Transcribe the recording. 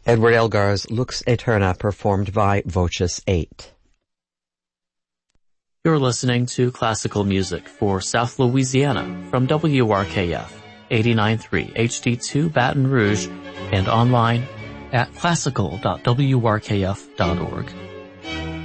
Edward Elgar's Lux Aeterna, performed by Voces 8. You're listening to classical music for South Louisiana from WRKF 89.3 HD2 Baton Rouge and online at classical.wrkf.org.